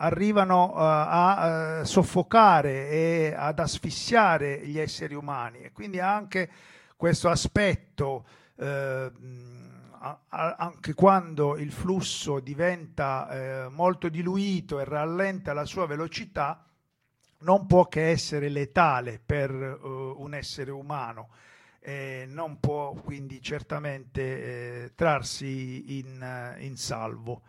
arrivano a soffocare e ad asfissiare gli esseri umani, e quindi anche questo aspetto, anche quando il flusso diventa molto diluito e rallenta la sua velocità, non può che essere letale per un essere umano. Non può quindi certamente trarsi in salvo.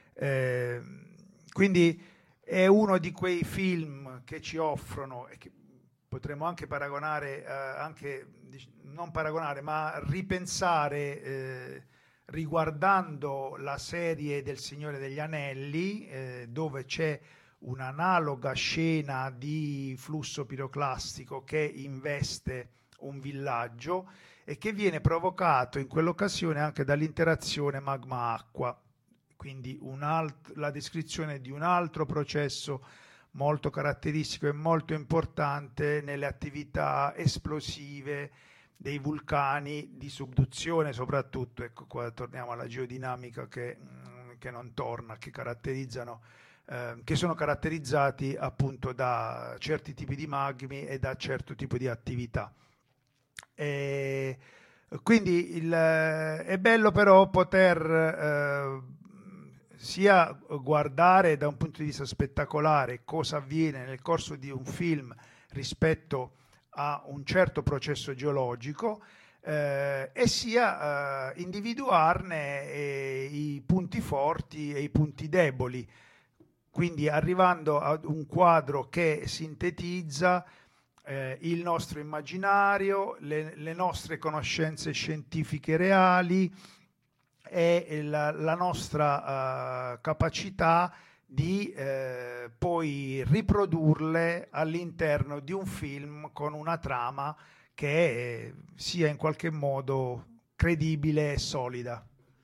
Quindi è uno di quei film che ci offrono, e che potremmo anche paragonare, non paragonare, ma ripensare riguardando la serie del Signore degli Anelli, dove c'è un'analoga scena di flusso piroclastico che investe un villaggio e che viene provocato in quell'occasione anche dall'interazione magma-acqua, quindi la descrizione di un altro processo molto caratteristico e molto importante nelle attività esplosive dei vulcani di subduzione soprattutto. Ecco, qua torniamo alla geodinamica che non torna, che caratterizzano, che sono caratterizzati appunto da certi tipi di magmi e da certo tipo di attività. Quindi è bello però poter sia guardare da un punto di vista spettacolare cosa avviene nel corso di un film rispetto a un certo processo geologico, e sia individuarne i punti forti e i punti deboli, quindi arrivando ad un quadro che sintetizza il nostro immaginario, le nostre conoscenze scientifiche reali e la nostra capacità di poi riprodurle all'interno di un film con una trama che sia in qualche modo credibile e solida.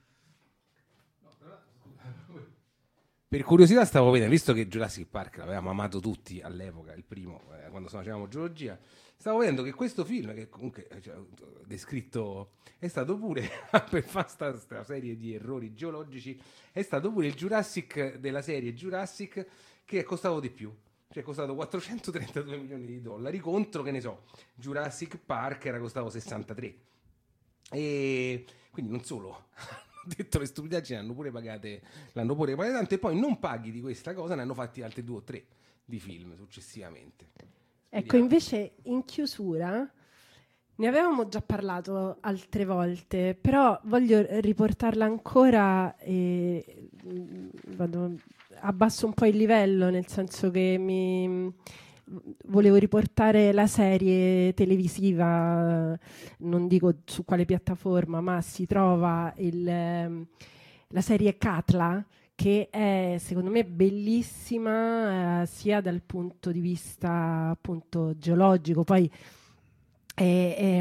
Per curiosità stavo vedendo, visto che Jurassic Park l'avevamo amato tutti all'epoca, il primo, quando facevamo geologia, stavo vedendo che questo film, che comunque descritto, è stato pure, per fare questa serie di errori geologici, è stato pure il Jurassic della serie Jurassic che è costato di più. Cioè è costato 432 milioni di dollari contro, che ne so, Jurassic Park era costato 63. E quindi non solo... detto le stupidaggini, l'hanno pure pagate tanto, e poi non paghi di questa cosa, ne hanno fatti altri 2 o 3 di film successivamente. Ecco, invece in chiusura ne avevamo già parlato altre volte, però voglio riportarla ancora e abbasso un po' il livello, nel senso che volevo riportare la serie televisiva, non dico su quale piattaforma, ma si trova la serie Katla, che è secondo me bellissima, sia dal punto di vista appunto geologico, poi è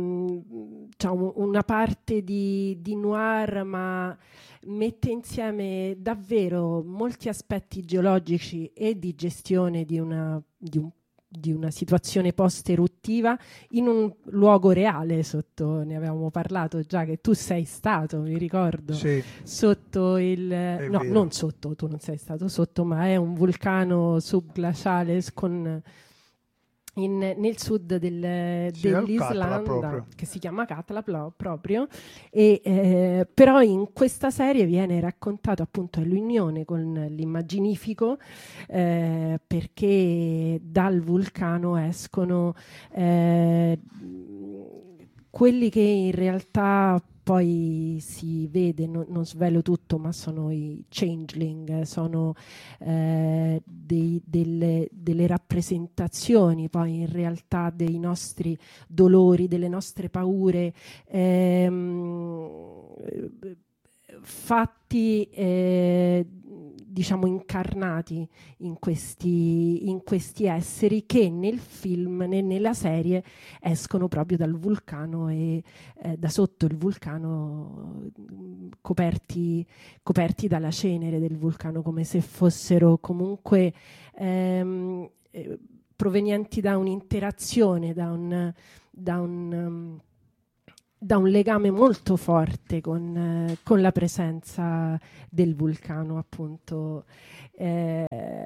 una parte di noir, ma mette insieme davvero molti aspetti geologici e di gestione di una situazione post-eruttiva in un luogo reale. Sotto, ne avevamo parlato già, che tu sei stato, mi ricordo, sì, sotto il... No, vero. non sotto, tu non sei stato sotto, ma è un vulcano subglaciale nel sud dell'Islanda, che si chiama Katla proprio, e però in questa serie viene raccontato appunto l'unione con l'immaginifico, perché dal vulcano escono quelli che in realtà poi si vede, non svelo tutto, ma sono i changeling, sono delle rappresentazioni poi in realtà dei nostri dolori, delle nostre paure, fatti diciamo incarnati in questi esseri che nel film, nella serie, escono proprio dal vulcano e da sotto il vulcano, coperti dalla cenere del vulcano, come se fossero comunque provenienti da un'interazione, da un legame molto forte con la presenza del vulcano, appunto.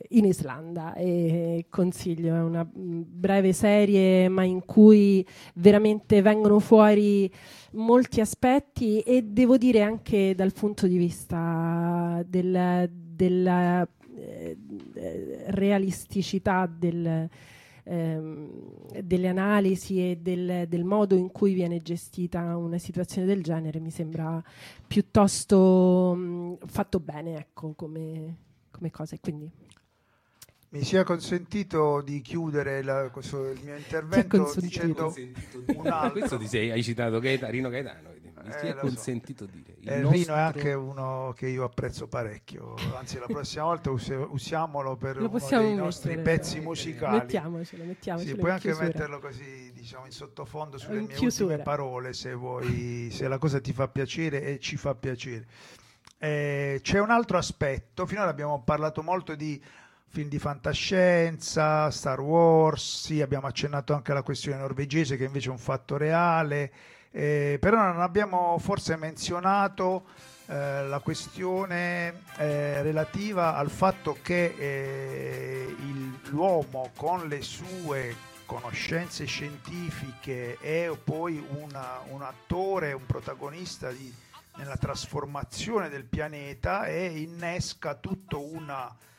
in Islanda, e consiglio, è una breve serie ma in cui veramente vengono fuori molti aspetti, e devo dire anche dal punto di vista della realisticità delle analisi e del modo in cui viene gestita una situazione del genere, mi sembra piuttosto fatto bene, ecco, come cosa. E quindi mi sia consentito di chiudere il mio intervento dicendo un altro. Questo hai citato Rino Gaetano, mi sia consentito so. dire. Rino è anche uno che io apprezzo parecchio, anzi la prossima volta usiamolo per uno dei nostri pezzi musicali. Mettiamocelo. Sì, puoi anche metterlo così, diciamo, in sottofondo sulle mie ultime parole, se vuoi, se la cosa ti fa piacere e ci fa piacere. C'è un altro aspetto, finora abbiamo parlato molto di film di fantascienza, Star Wars, sì, abbiamo accennato anche alla questione norvegese che invece è un fatto reale, però non abbiamo forse menzionato la questione relativa al fatto che l'uomo con le sue conoscenze scientifiche è poi un attore, un protagonista nella trasformazione del pianeta, e innesca tutto un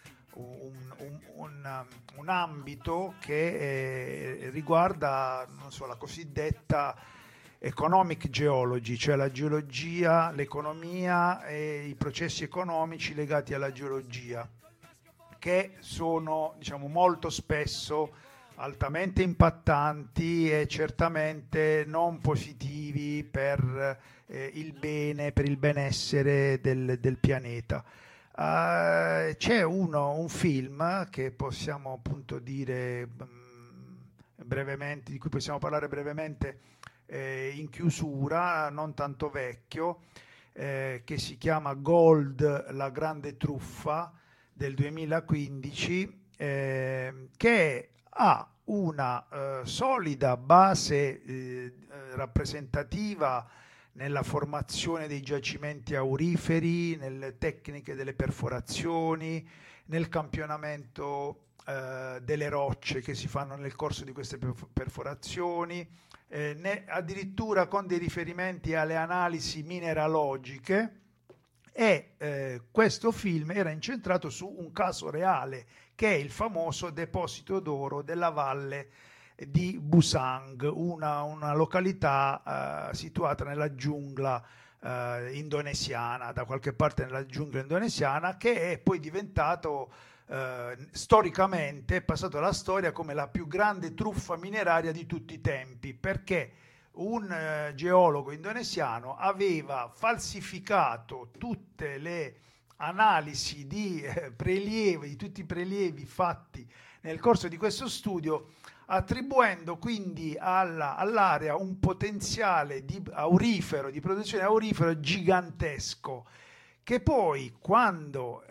ambito che riguarda, non so, la cosiddetta economic geology, cioè la geologia, l'economia e i processi economici legati alla geologia, che sono, diciamo, molto spesso altamente impattanti e certamente non positivi per il bene, per il benessere del pianeta. C'è un film che possiamo appunto dire brevemente, di cui possiamo parlare brevemente in chiusura, non tanto vecchio, che si chiama Gold, la grande truffa, del 2015, che ha una solida base rappresentativa nella formazione dei giacimenti auriferi, nelle tecniche delle perforazioni, nel campionamento delle rocce che si fanno nel corso di queste perforazioni, addirittura con dei riferimenti alle analisi mineralogiche, e questo film era incentrato su un caso reale, che è il famoso deposito d'oro della valle di Busang, una località situata nella giungla indonesiana, da qualche parte nella giungla indonesiana, che è poi diventato storicamente, è passato alla storia come la più grande truffa mineraria di tutti i tempi, perché un geologo indonesiano aveva falsificato tutte le analisi di prelievi, di tutti i prelievi fatti nel corso di questo studio, attribuendo quindi all'area un potenziale di produzione aurifero gigantesco, che poi quando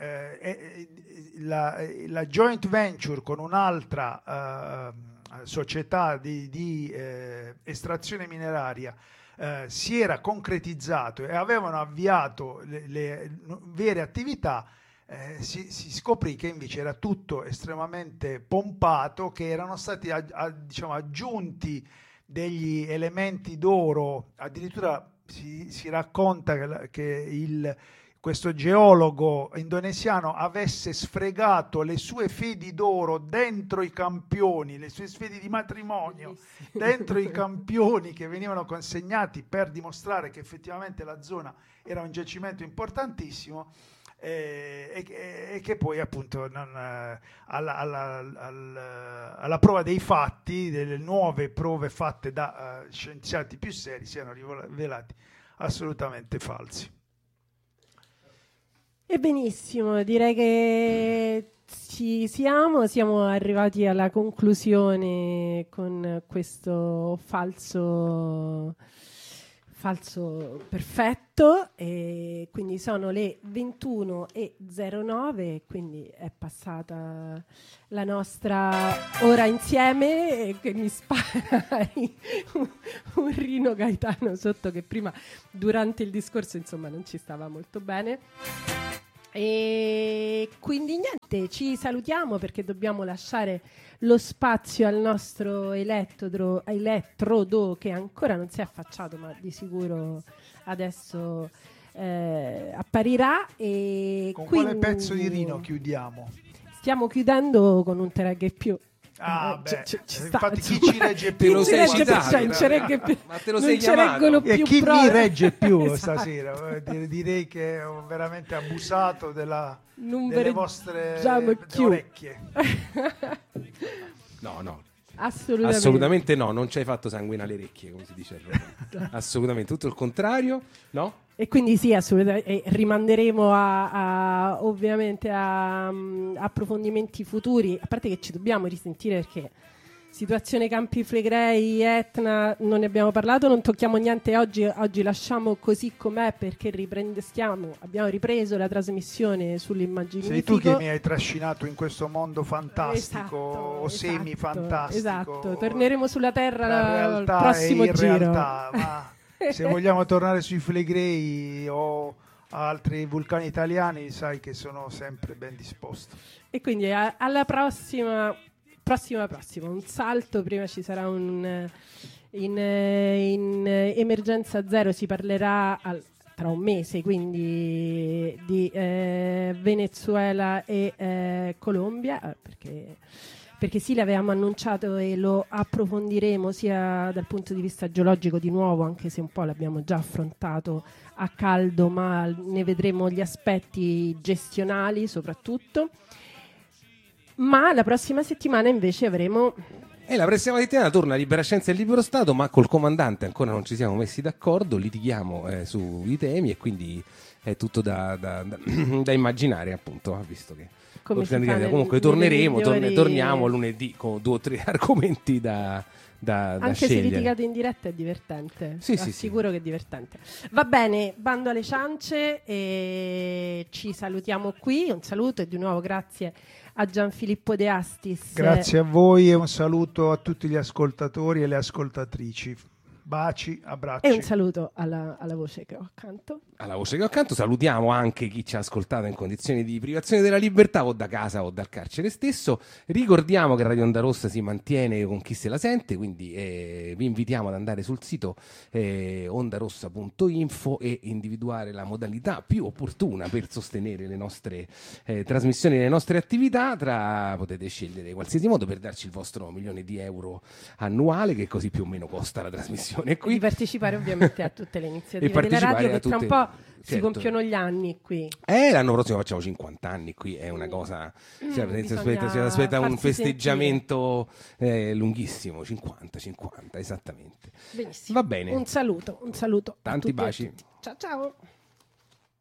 la joint venture con un'altra società di estrazione mineraria si era concretizzato e avevano avviato le vere attività, si scoprì che invece era tutto estremamente pompato, che erano stati diciamo, aggiunti degli elementi d'oro. Addirittura si racconta che questo geologo indonesiano avesse sfregato le sue fedi d'oro dentro i campioni, le sue fedi di matrimonio dentro i campioni che venivano consegnati per dimostrare che effettivamente la zona era un giacimento importantissimo, e che poi appunto alla prova dei fatti, delle nuove prove fatte da scienziati più seri, siano rivelati assolutamente falsi. E benissimo, direi che siamo arrivati alla conclusione con questo falso perfetto, e quindi sono le 21:09, quindi è passata la nostra ora insieme, che mi spara un Rino Gaetano sotto, che prima durante il discorso insomma non ci stava molto bene. E quindi niente, ci salutiamo perché dobbiamo lasciare lo spazio al nostro elettrodo che ancora non si è affacciato, ma di sicuro adesso apparirà. E Con quindi quale pezzo di Rino chiudiamo? stiamo chiudendo con un Tereghe e più. Beh, ci sta, infatti chi insomma. ci regge Te più? lo sei citato, non ci regge più, ma te lo non sei ci chiamato. reggono E più chi mi prove. regge più Esatto. stasera? Direi che ho veramente abusato delle Non vostre reggiamo più. orecchie. No. Assolutamente no, non ci hai fatto sangue nelle orecchie, come si dice a Roma. Assolutamente, tutto il contrario, no? E quindi sì, assolutamente, rimanderemo ovviamente a approfondimenti futuri, a parte che ci dobbiamo risentire perché situazione Campi Flegrei, Etna, non ne abbiamo parlato, non tocchiamo niente oggi lasciamo così com'è perché abbiamo ripreso la trasmissione sull'immaginifico. Sei tu che mi hai trascinato in questo mondo fantastico o Esatto, semi-fantastico. Esatto, torneremo sulla Terra La al realtà prossimo è giro. irrealtà, ma se vogliamo tornare sui Flegrei o altri vulcani italiani, sai che sono sempre ben disposto. E quindi alla prossima, un salto, prima ci sarà in Emergenza Zero, si parlerà tra un mese, quindi di Venezuela e Colombia, perché sì, l'avevamo annunciato e lo approfondiremo sia dal punto di vista geologico di nuovo, anche se un po' l'abbiamo già affrontato a caldo, ma ne vedremo gli aspetti gestionali soprattutto. Ma la prossima settimana invece avremo... E la prossima settimana torna Libera Scienza e Libero Stato, ma col comandante ancora non ci siamo messi d'accordo, litighiamo sui temi e quindi è tutto da immaginare, appunto, visto che Come si fa comunque torniamo torniamo lunedì con 2 o 3 argomenti da anche scegliere. se litigate in diretta è divertente, Sì, assicuro che è divertente. Va bene, bando alle ciance e ci salutiamo qui, un saluto e di nuovo grazie a Gianfilippo De Astis. Grazie a voi e un saluto a tutti gli ascoltatori e le ascoltatrici. Baci, abbracci. E un saluto alla voce che ho accanto. Alla voce che ho accanto salutiamo anche chi ci ha ascoltato in condizioni di privazione della libertà o da casa o dal carcere stesso. Ricordiamo che Radio Onda Rossa si mantiene con chi se la sente, quindi vi invitiamo ad andare sul sito ondarossa.info e individuare la modalità più opportuna per sostenere le nostre trasmissioni, le nostre attività. Potete scegliere qualsiasi modo per darci il vostro €1.000.000 annuale, che così più o meno costa la trasmissione qui. E di partecipare ovviamente a tutte le iniziative E della radio che partecipare a tra un tutte- po' si certo. compiono gli anni qui. L'anno prossimo facciamo 50 anni qui, è una cosa, si bisogna aspetta un farsi festeggiamento lunghissimo, 50, esattamente. Benissimo. Va bene. Un saluto a Tanti tutti e a baci. tutti. Ciao ciao.